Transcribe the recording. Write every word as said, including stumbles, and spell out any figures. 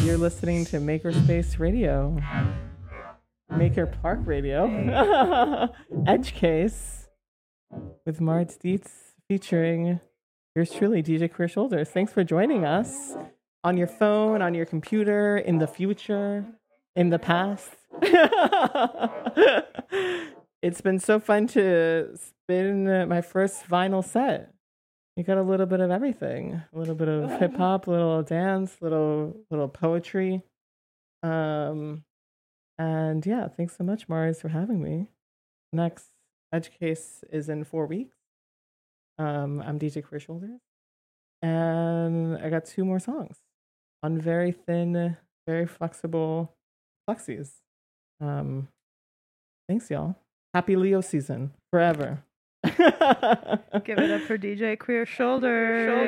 You're listening to Makerspace Radio, Maker Park Radio, Edge Case with Mars Dietz featuring yours truly, D J Queer Shoulders. Thanks for joining us on your phone, on your computer, in the future, in the past. It's been so fun to spin my first vinyl set. You got a little bit of everything, a little bit of hip hop, a little dance, little little poetry, um, and yeah, thanks so much, Mars, for having me. Next Edge Case is in four weeks. Um, I'm D J Queer Shoulders, and I got two more songs on very thin, very flexible flexies. Um, thanks, y'all. Happy Leo season forever. Give it up for D J Queer Shoulders.